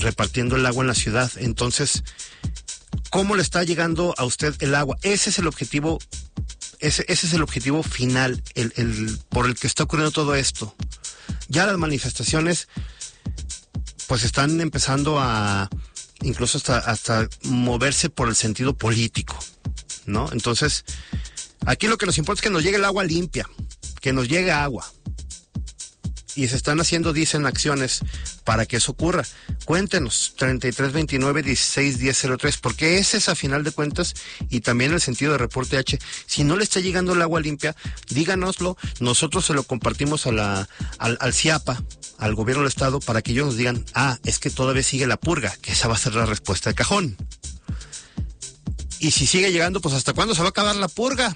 repartiendo el agua en la ciudad. Entonces, ¿cómo le está llegando a usted el agua? Ese es el objetivo, ese es el objetivo final, el por el que está ocurriendo todo esto. Ya las manifestaciones pues están empezando a incluso hasta moverse por el sentido político, ¿no? Entonces, aquí lo que nos importa es que nos llegue el agua limpia, que nos llegue agua. Y se están haciendo, dicen, acciones para que eso ocurra. Cuéntenos, 3329-161003, porque ese es a final de cuentas, y también el sentido de Reporte H. Si no le está llegando el agua limpia, díganoslo, nosotros se lo compartimos al CIAPA, al gobierno del estado, para que ellos nos digan, es que todavía sigue la purga, que esa va a ser la respuesta de cajón. Y si sigue llegando, pues ¿hasta cuándo se va a acabar la purga?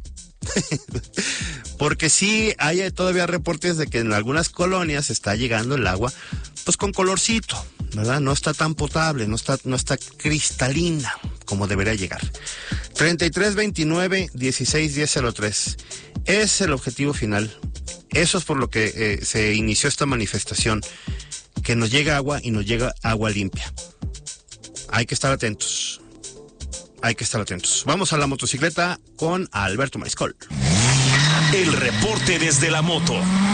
Porque sí hay todavía reportes de que en algunas colonias está llegando el agua pues con colorcito, ¿verdad? No está tan potable, no está cristalina como debería llegar. 3329-161003 es el objetivo final. Eso es por lo que se inició esta manifestación, que nos llega agua y nos llega agua limpia. Hay que estar atentos. Vamos a la motocicleta con Alberto Mariscal. El reporte desde la moto.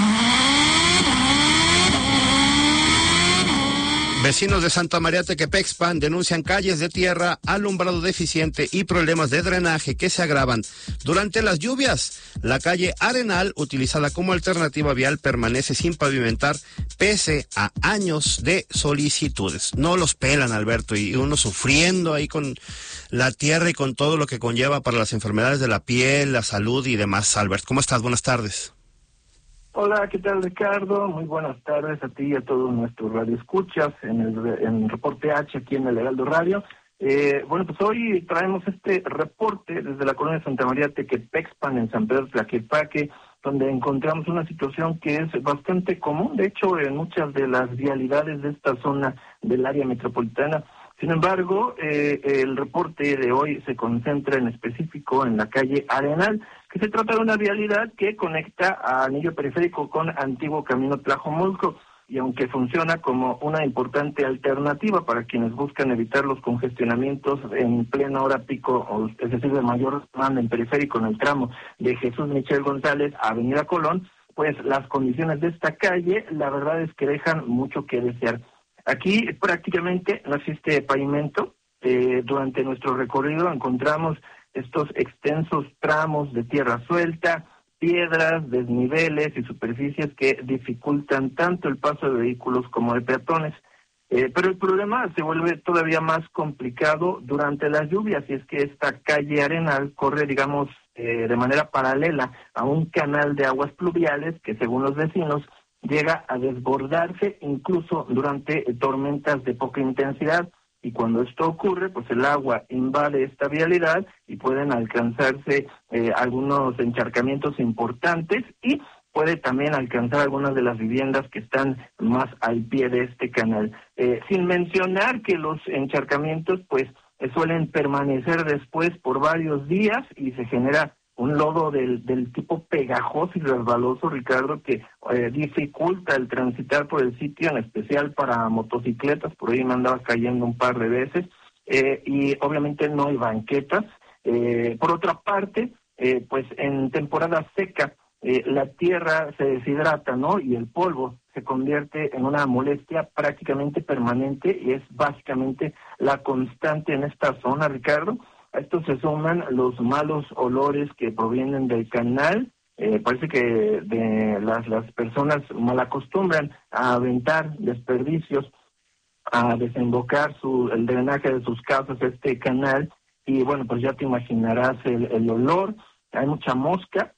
Vecinos de Santa María Tequepexpan denuncian calles de tierra, alumbrado deficiente y problemas de drenaje que se agravan durante las lluvias. La calle Arenal, utilizada como alternativa vial, permanece sin pavimentar pese a años de solicitudes. No los pelan, Alberto, y uno sufriendo ahí con la tierra y con todo lo que conlleva para las enfermedades de la piel, la salud y demás. Albert, ¿cómo estás? Buenas tardes. Hola, ¿qué tal, Ricardo? Muy buenas tardes a ti y a todos nuestros radioescuchas en Reporte H aquí en el Heraldo Radio. Bueno, pues hoy traemos este reporte desde la colonia Santa María Tequepexpan en San Pedro Tlaquepaque, donde encontramos una situación que es bastante común, de hecho, en muchas de las vialidades de esta zona del área metropolitana. Sin embargo, el reporte de hoy se concentra en específico en la calle Arenal, que se trata de una vialidad que conecta a Anillo Periférico con Antiguo Camino Tlajomulco, y aunque funciona como una importante alternativa para quienes buscan evitar los congestionamientos en plena hora pico, es decir, de mayor demanda en periférico en el tramo de Jesús Michel González a Avenida Colón, pues las condiciones de esta calle, la verdad es que dejan mucho que desear. Aquí prácticamente no existe pavimento. Durante nuestro recorrido encontramos estos extensos tramos de tierra suelta, piedras, desniveles y superficies que dificultan tanto el paso de vehículos como de peatones. Pero el problema se vuelve todavía más complicado durante las lluvias, y es que esta calle Arenal corre, digamos, de manera paralela a un canal de aguas pluviales que, según los vecinos, llega a desbordarse incluso durante tormentas de poca intensidad, y cuando esto ocurre, pues el agua invade esta vialidad y pueden alcanzarse algunos encharcamientos importantes, y puede también alcanzar algunas de las viviendas que están más al pie de este canal. Sin mencionar que los encharcamientos pues suelen permanecer después por varios días y se genera un lodo del tipo pegajoso y resbaloso, Ricardo, que dificulta el transitar por el sitio, en especial para motocicletas. Por ahí me andaba cayendo un par de veces, y obviamente no hay banquetas. Por otra parte, pues en temporada seca, la tierra se deshidrata, ¿no? Y el polvo se convierte en una molestia prácticamente permanente, y es básicamente la constante en esta zona, Ricardo. A esto se suman los malos olores que provienen del canal. Parece que las personas malacostumbran a aventar desperdicios, a desembocar el drenaje de sus casas a este canal, y bueno, pues ya te imaginarás el olor. Hay mucha mosca,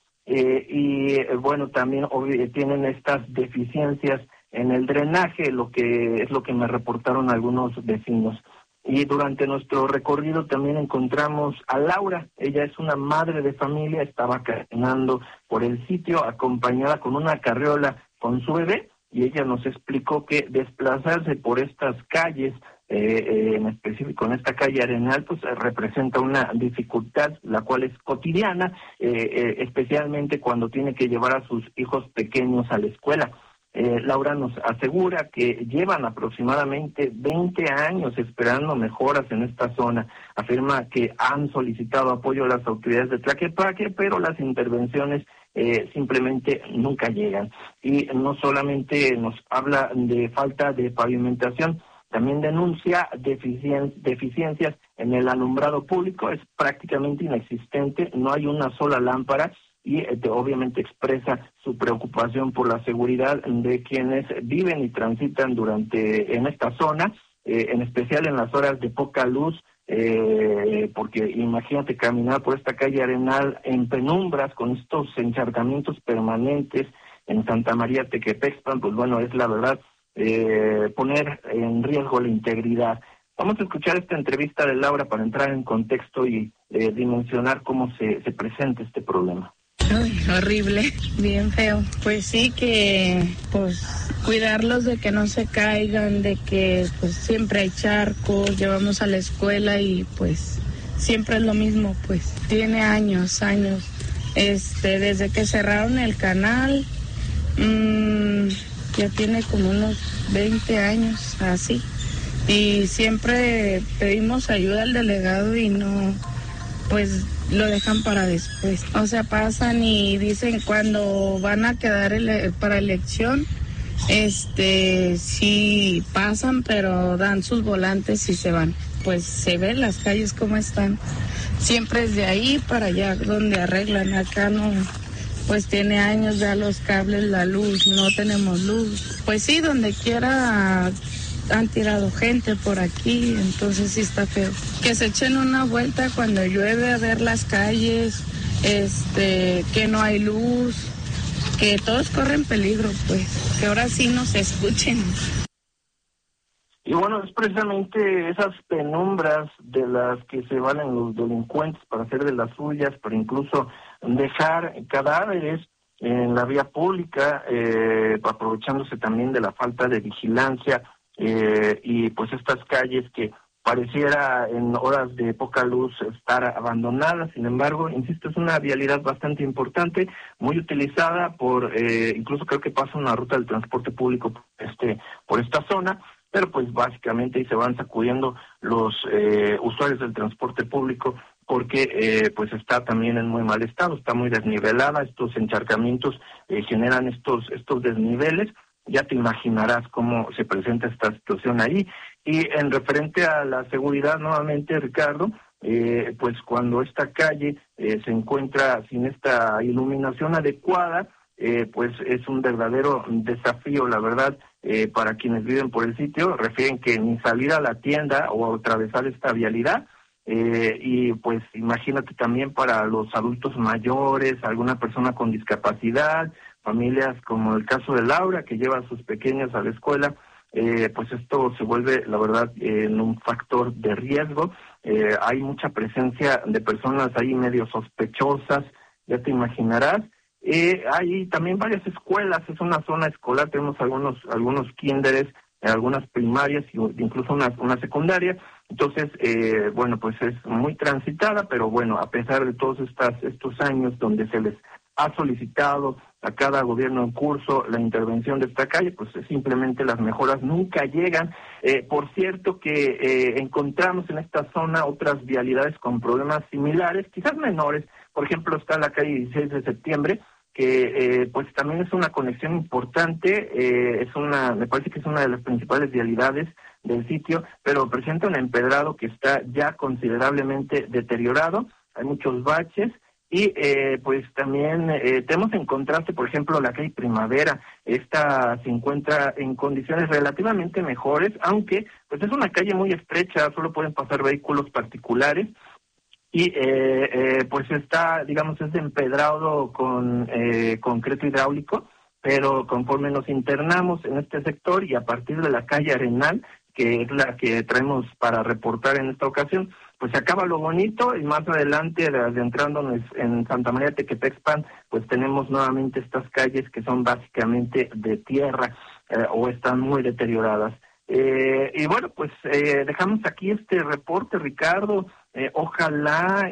y bueno, también tienen estas deficiencias en el drenaje, lo que me reportaron algunos vecinos. Y durante nuestro recorrido también encontramos a Laura. Ella es una madre de familia, estaba caminando por el sitio acompañada con una carriola con su bebé, y ella nos explicó que desplazarse por estas calles, en específico en esta calle Arenal, pues representa una dificultad, la cual es cotidiana, especialmente cuando tiene que llevar a sus hijos pequeños a la escuela. Laura nos asegura que llevan aproximadamente 20 años esperando mejoras en esta zona. Afirma que han solicitado apoyo a las autoridades de Tlaquepaque, pero las intervenciones simplemente nunca llegan. Y no solamente nos habla de falta de pavimentación, también denuncia deficiencias en el alumbrado público, es prácticamente inexistente, no hay una sola lámpara, y obviamente expresa su preocupación por la seguridad de quienes viven y transitan en esta zona, en especial en las horas de poca luz, porque imagínate caminar por esta calle Arenal en penumbras con estos encharcamientos permanentes en Santa María Tequepexpan, pues bueno, es la verdad poner en riesgo la integridad. Vamos a escuchar esta entrevista de Laura para entrar en contexto y dimensionar cómo se presenta este problema. Ay, horrible, bien feo. Pues sí, que pues cuidarlos de que no se caigan, de que pues siempre hay charcos, llevamos a la escuela y pues siempre es lo mismo, pues tiene años, desde que cerraron el canal, ya tiene como unos 20 años así, y siempre pedimos ayuda al delegado y no, pues lo dejan para después. O sea, pasan y dicen cuando van a quedar para elección, sí pasan, pero dan sus volantes y se van. Pues se ven las calles como están. Siempre es de ahí para allá donde arreglan. Acá no, pues tiene años ya los cables, la luz, no tenemos luz. Pues sí, donde quiera han tirado gente por aquí, entonces sí está feo. Que se echen una vuelta cuando llueve a ver las calles, que no hay luz, que todos corren peligro, pues, que ahora sí nos escuchen. Y bueno, es precisamente esas penumbras de las que se valen los delincuentes para hacer de las suyas, para incluso dejar cadáveres en la vía pública, aprovechándose también de la falta de vigilancia, y pues estas calles que pareciera en horas de poca luz estar abandonadas. Sin embargo, insisto, es una vialidad bastante importante, muy utilizada incluso creo que pasa una ruta del transporte público por esta zona, pero pues básicamente ahí se van sacudiendo los usuarios del transporte público porque pues está también en muy mal estado, está muy desnivelada, estos encharcamientos generan estos desniveles. Ya te imaginarás cómo se presenta esta situación ahí. Y en referente a la seguridad, nuevamente, Ricardo, pues cuando esta calle se encuentra sin esta iluminación adecuada, pues es un verdadero desafío, la verdad, para quienes viven por el sitio. Refieren que ni salir a la tienda o atravesar esta vialidad, y pues imagínate también para los adultos mayores, alguna persona con discapacidad, familias como el caso de Laura, que lleva a sus pequeños a la escuela, pues esto se vuelve, la verdad, en un factor de riesgo. Hay mucha presencia de personas ahí medio sospechosas, ya te imaginarás. Hay también varias escuelas, es una zona escolar, tenemos algunos kinderes, algunas primarias y incluso una secundaria. Entonces, bueno, pues es muy transitada, pero bueno, a pesar de todos estos años donde se les ha solicitado a cada gobierno en curso la intervención de esta calle, pues simplemente las mejoras nunca llegan. Por cierto que encontramos en esta zona otras vialidades con problemas similares, quizás menores. Por ejemplo, está la calle 16 de septiembre, que pues también es una conexión importante, me parece que es una de las principales vialidades del sitio, pero presenta un empedrado que está ya considerablemente deteriorado, hay muchos baches. Y pues también tenemos en contraste, por ejemplo, la calle Primavera. Esta se encuentra en condiciones relativamente mejores, aunque pues es una calle muy estrecha, solo pueden pasar vehículos particulares. Y pues está, digamos, es de empedrado con concreto hidráulico, pero conforme nos internamos en este sector y a partir de la calle Arenal, que es la que traemos para reportar en esta ocasión, pues se acaba lo bonito y más adelante, adentrándonos en Santa María Tequepexpan, pues tenemos nuevamente estas calles que son básicamente de tierra o están muy deterioradas. Y bueno, pues dejamos aquí este reporte, Ricardo. Ojalá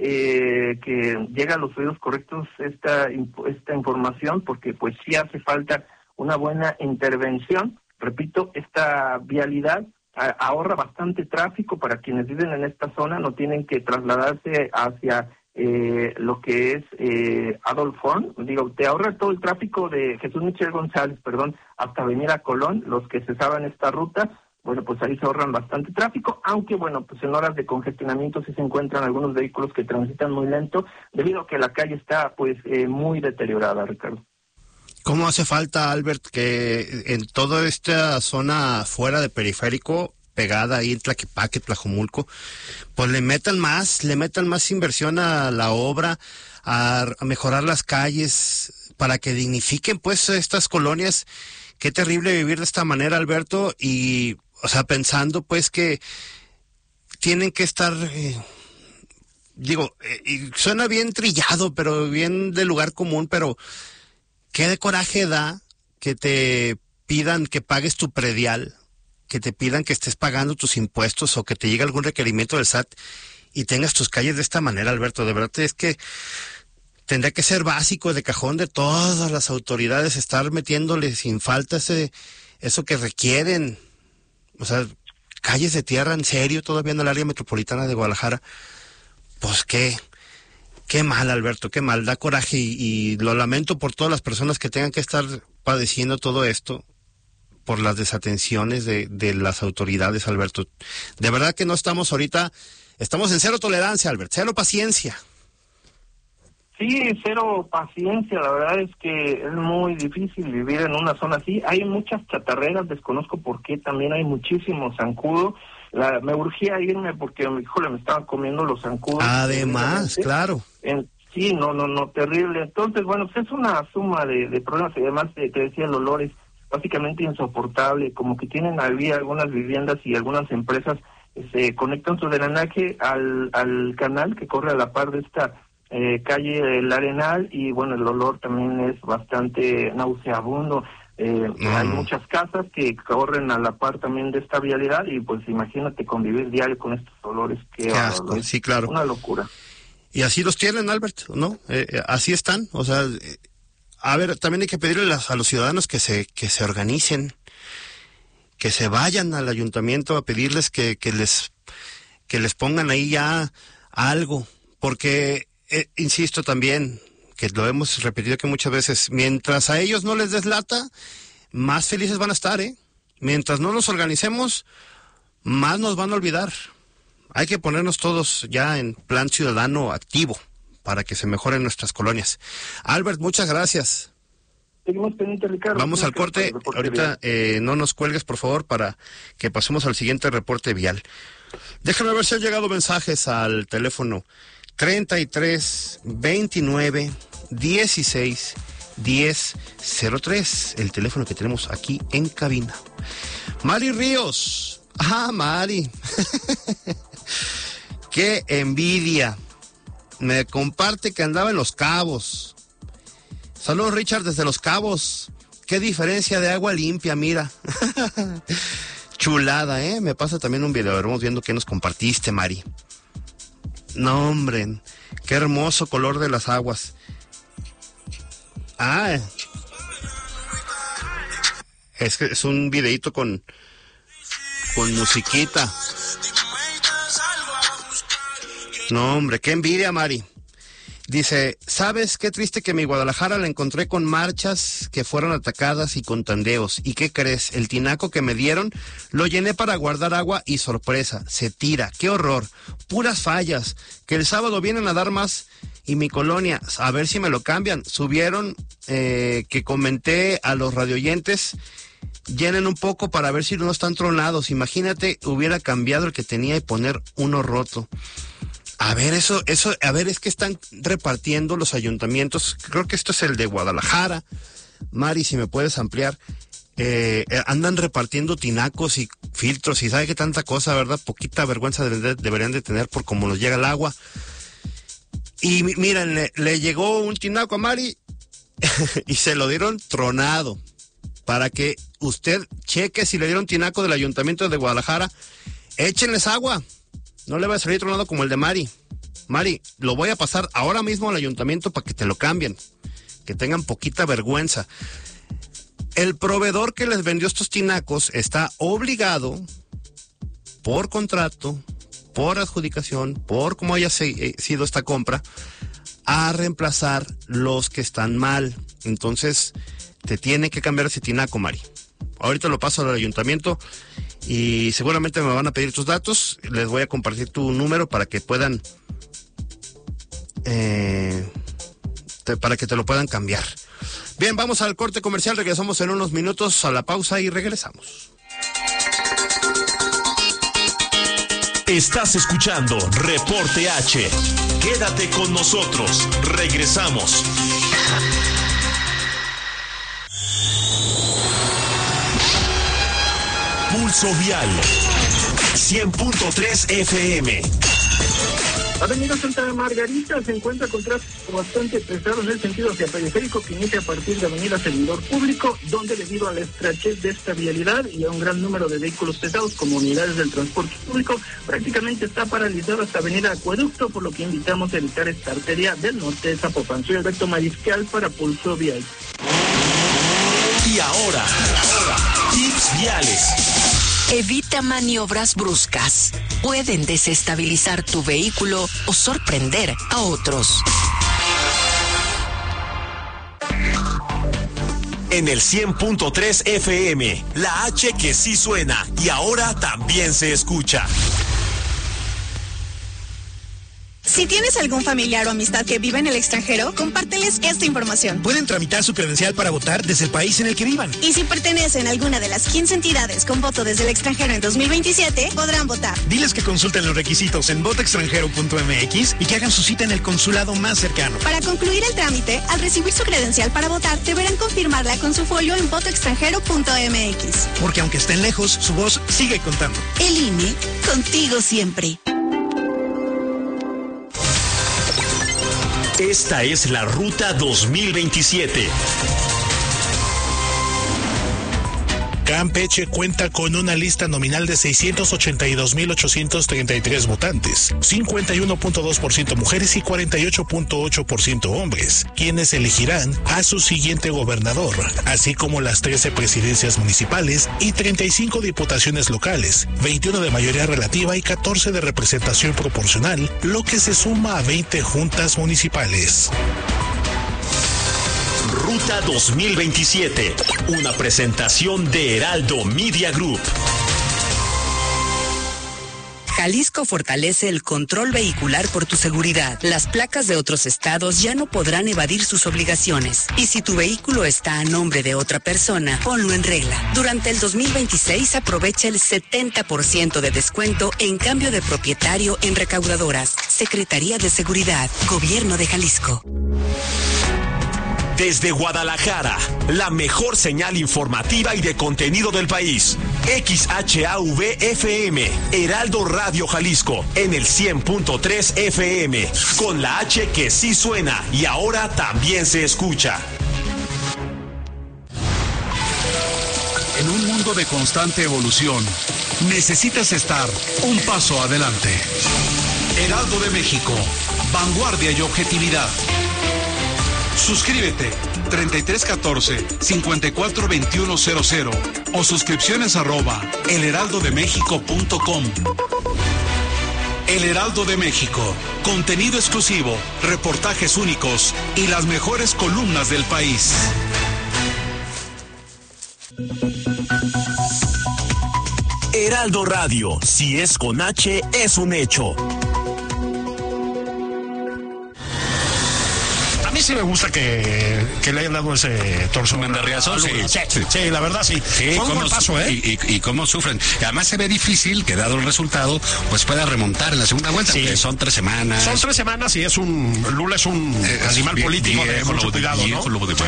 que llegue a los oídos correctos esta información, porque pues sí hace falta una buena intervención. Repito, esta vialidad ahorra bastante tráfico para quienes viven en esta zona, no tienen que trasladarse hacia lo que es Adolf Horn, te ahorra todo el tráfico de Jesús Michel González, hasta venir a Colón. Los que se saben esta ruta, bueno, pues ahí se ahorran bastante tráfico, aunque bueno, pues en horas de congestionamiento sí se encuentran algunos vehículos que transitan muy lento, debido a que la calle está pues muy deteriorada, Ricardo. ¿Cómo hace falta, Albert, que en toda esta zona fuera de periférico, pegada ahí en Tlaquepaque, Tlajomulco, pues le metan más inversión a la obra, a mejorar las calles, para que dignifiquen pues estas colonias? Qué terrible vivir de esta manera, Alberto, y o sea, pensando pues que tienen que estar, y suena bien trillado, pero bien de lugar común, pero qué de coraje da que te pidan que pagues tu predial, que te pidan que estés pagando tus impuestos o que te llegue algún requerimiento del SAT y tengas tus calles de esta manera, Alberto. De verdad es que tendría que ser básico, de cajón de todas las autoridades, estar metiéndole sin falta eso que requieren. O sea, calles de tierra, en serio, todavía en el área metropolitana de Guadalajara. Pues qué mal, Alberto, qué mal, da coraje y lo lamento por todas las personas que tengan que estar padeciendo todo esto por las desatenciones de las autoridades, Alberto. De verdad que no estamos ahorita, estamos en cero tolerancia, Alberto, cero paciencia. Sí, cero paciencia, la verdad es que es muy difícil vivir en una zona así. Hay muchas chatarreras, desconozco por qué, también hay muchísimo zancudo. Me urgía irme porque, híjole, me estaban comiendo los zancudos. Además, claro. Sí, no, terrible. Entonces, bueno, pues es una suma de problemas, y además te decía, el olor es básicamente insoportable, como que había algunas viviendas y algunas empresas se conectan su drenaje al canal que corre a la par de esta calle del Arenal, y bueno, el olor también es bastante nauseabundo. Hay muchas casas que corren a la par también de esta vialidad, y pues imagínate convivir diario con estos olores. Qué asco, sí, claro. Una locura. Y así los tienen, Albert, ¿no? Así están, o sea, a ver, también hay que pedirle a los ciudadanos que se organicen, que se vayan al ayuntamiento a pedirles que les pongan ahí ya algo, porque insisto también, que lo hemos repetido que muchas veces, mientras a ellos no les deslata, más felices van a estar, Mientras no nos organicemos, más nos van a olvidar. Hay que ponernos todos ya en plan ciudadano activo para que se mejoren nuestras colonias. Albert, muchas gracias. Seguimos pendientes, Ricardo. Vamos al corte. Ahorita no nos cuelgues, por favor, para que pasemos al siguiente reporte vial. Déjame ver si han llegado mensajes al teléfono 33 29 16 10 03, el teléfono que tenemos aquí en cabina. Mari Ríos. Mari. Qué envidia. Me comparte que andaba en Los Cabos. Saludos, Richard, desde Los Cabos. Qué diferencia de agua limpia, mira. Chulada, Me pasa también un video. Vamos viendo qué nos compartiste, Mari. No, hombre, qué hermoso color de las aguas. Es que es un videíto con musiquita. No, hombre, qué envidia, Mari. Dice, ¿sabes qué triste que mi Guadalajara la encontré con marchas que fueron atacadas y con tandeos? ¿Y qué crees? El tinaco que me dieron lo llené para guardar agua y sorpresa, se tira. ¡Qué horror! Puras fallas. Que el sábado vienen a dar más y mi colonia, a ver si me lo cambian. Subieron que comenté a los radioyentes, llenen un poco para ver si no están tronados. Imagínate, hubiera cambiado el que tenía y poner uno roto. A ver, a ver, es que están repartiendo los ayuntamientos, creo que esto es el de Guadalajara, Mari, si me puedes ampliar, andan repartiendo tinacos y filtros y sabe qué tanta cosa, ¿verdad? Poquita vergüenza deberían de tener por cómo nos llega el agua. Y miren, le llegó un tinaco a Mari y se lo dieron tronado, para que usted cheque si le dieron tinaco del ayuntamiento de Guadalajara, échenles agua. No le va a salir tronado como el de Mari. Mari, lo voy a pasar ahora mismo al ayuntamiento para que te lo cambien. Que tengan poquita vergüenza. el proveedor que les vendió estos tinacos está obligado por contrato, por adjudicación, por cómo haya sido esta compra, a reemplazar los que están mal. Entonces, te tiene que cambiar ese tinaco, Mari. Ahorita lo paso al ayuntamiento y seguramente me van a pedir tus datos. Les voy a compartir tu número para que puedan, para que te lo puedan cambiar. Bien, vamos al corte comercial. Regresamos en unos minutos a la pausa y regresamos. Estás escuchando Reporte H. Quédate con nosotros. Regresamos. Pulso Vial 100.3 FM. Avenida Santa Margarita se encuentra con tráfico bastante pesado en el sentido hacia periférico, que inicia a partir de Avenida Servidor Público, donde debido a la estrechez de esta vialidad y a un gran número de vehículos pesados como unidades del transporte público, prácticamente está paralizado hasta Avenida Acueducto, por lo que invitamos a evitar esta arteria del norte de Zapopan. Soy Alberto Mariscal para Pulso Vial. Y ahora, tips viales. Evita maniobras bruscas. Pueden desestabilizar tu vehículo o sorprender a otros. En el 100.3 FM, la H que sí suena y ahora también se escucha. Si tienes algún familiar o amistad que vive en el extranjero, compárteles esta información. Pueden tramitar su credencial para votar desde el país en el que vivan. Y si pertenecen a alguna de las 15 entidades con voto desde el extranjero en 2027, podrán votar. Diles que consulten los requisitos en votoextranjero.mx y que hagan su cita en el consulado más cercano. Para concluir el trámite, al recibir su credencial para votar, deberán confirmarla con su folio en votoextranjero.mx. Porque aunque estén lejos, su voz sigue contando. El INE, contigo siempre. Esta es la Ruta 2027. Campeche cuenta con una lista nominal de 682.833 votantes, 51.2% mujeres y 48.8% hombres, quienes elegirán a su siguiente gobernador, así como las 13 presidencias municipales y 35 diputaciones locales, 21 de mayoría relativa y 14 de representación proporcional, lo que se suma a 20 juntas municipales. Ruta 2027, una presentación de Heraldo Media Group. Jalisco fortalece el control vehicular por tu seguridad. Las placas de otros estados ya no podrán evadir sus obligaciones. Y si tu vehículo está a nombre de otra persona, ponlo en regla. Durante el 2026 aprovecha el 70% de descuento en cambio de propietario en recaudadoras. Secretaría de Seguridad, Gobierno de Jalisco. Desde Guadalajara, la mejor señal informativa y de contenido del país. XHAV-FM, Heraldo Radio Jalisco, en el 100.3 FM, con la H que sí suena y ahora también se escucha. En un mundo de constante evolución, necesitas estar un paso adelante. Heraldo de México, vanguardia y objetividad. Suscríbete 3314-542100 o suscripciones @elheraldodemexico.com. El Heraldo de México, contenido exclusivo, reportajes únicos y las mejores columnas del país. Heraldo Radio, si es con H, es un hecho. A mí sí me gusta que le hayan dado ese torso mandarriazo. Sí, la verdad sí. Fue un buen paso, ¿eh? Y cómo sufren. Y además se ve difícil que, dado el resultado, pues pueda remontar en la segunda vuelta. Sí. Son 3 semanas. Son 3 semanas y Lula es un animal político de mucho cuidado, ¿no?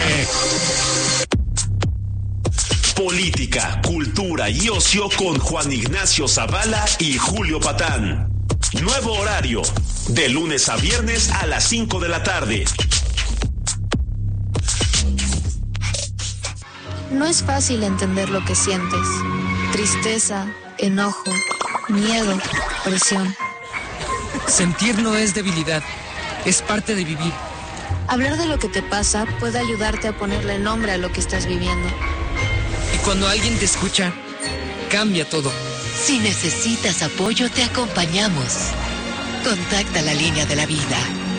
Política, cultura y ocio con Juan Ignacio Zavala y Julio Patán. Nuevo horario, de lunes a viernes a las 5 de la tarde. No es fácil entender lo que sientes. Tristeza, enojo, miedo, presión. Sentir no es debilidad, es parte de vivir. Hablar de lo que te pasa puede ayudarte a ponerle nombre a lo que estás viviendo. Cuando alguien te escucha, cambia todo. Si necesitas apoyo, te acompañamos. Contacta la línea de la vida.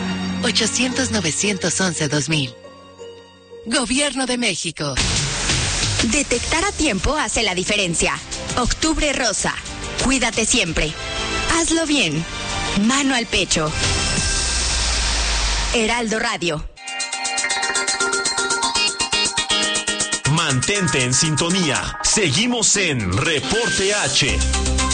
800-911-2000. Gobierno de México. Detectar a tiempo hace la diferencia. Octubre Rosa. Cuídate siempre. Hazlo bien. Mano al pecho. Heraldo Radio. Mantente en sintonía. Seguimos en Reporte H.